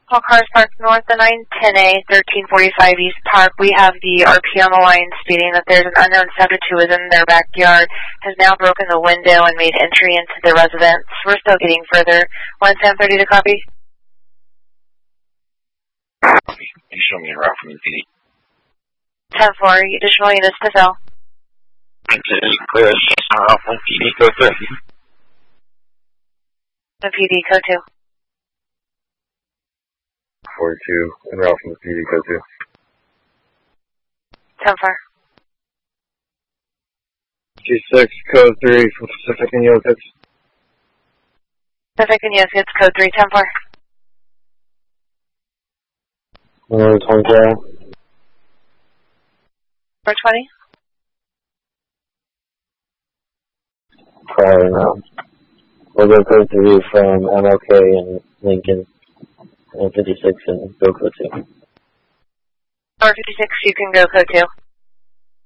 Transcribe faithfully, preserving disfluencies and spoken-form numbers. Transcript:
All cars parked north of nine ten A, thirteen forty-five East Park. We have the R P on the line stating that there's an unknown subject who is in their backyard, has now broken the window and made entry into the residence. We're still getting further. one seven thirty to copy. You show me a route from the P D. ten four, additional units to fill. Clear route from P D, code two. The P D, code two. forty-two, en route from the P D, code two. ten four. G six, code three, from Pacific and Yokots. Pacific and Yokots, code three, ten four. Number twenty-four. Number twenty. Prior now. We'll go code three from M L K and Lincoln. And fifty-six and go code two. Or fifty-six, you can go code two.